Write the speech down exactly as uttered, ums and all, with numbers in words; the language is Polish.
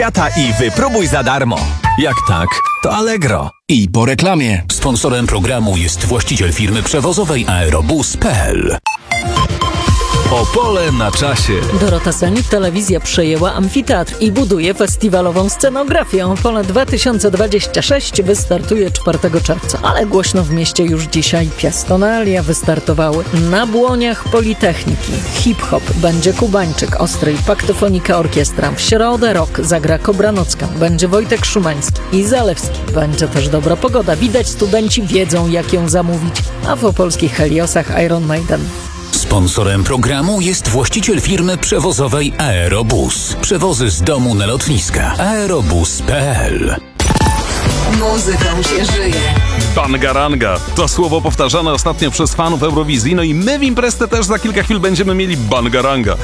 Świata i wypróbuj za darmo. Jak tak, to Allegro. I po reklamie. Sponsorem programu jest właściciel firmy przewozowej Aerobus kropka pe el. Opole na czasie. Dorota Senik, telewizja przejęła amfiteatr i buduje festiwalową scenografię. Opole dwa tysiące dwadzieścia sześć wystartuje czwartego czerwca. Ale głośno w mieście już dzisiaj Piastonalia wystartowały. Na błoniach Politechniki. Hip-hop będzie Kubańczyk, Ostrej, Paktofonika Orkiestra. W środę rock zagra Kobranocka. Będzie Wojtek Szumański i Zalewski. Będzie też dobra pogoda. Widać, studenci wiedzą, jak ją zamówić. A w opolskich Heliosach Iron Maiden. Sponsorem programu jest właściciel firmy przewozowej Aerobus. Przewozy z domu na lotniska. Aerobus kropka pe el. Muzyką się żyje. Bangaranga. To słowo powtarzane ostatnio przez fanów Eurowizji. No i my w Imprezę też za kilka chwil będziemy mieli Bangaranga.